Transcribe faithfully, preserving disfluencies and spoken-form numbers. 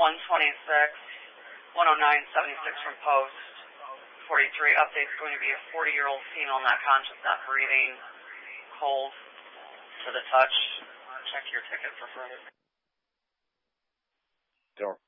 one twenty-six, one oh nine seventy-six from Post. forty-three, update's going to be a forty-year-old female, not conscious, not breathing, cold to the touch. Check your ticket for further. Don't